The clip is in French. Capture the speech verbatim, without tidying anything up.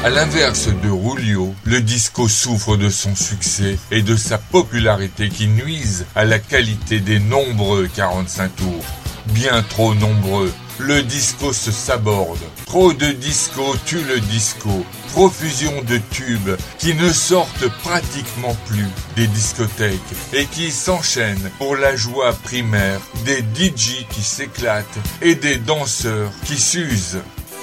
À l'inverse de Rulio, le disco souffre de son succès et de sa popularité qui nuisent à la qualité des nombreux quarante-cinq tours. Bien trop nombreux, le disco se saborde. Trop de disco tue le disco. Profusion de tubes qui ne sortent pratiquement plus des discothèques et qui s'enchaînent pour la joie primaire des D J qui s'éclatent et des danseurs qui s'usent.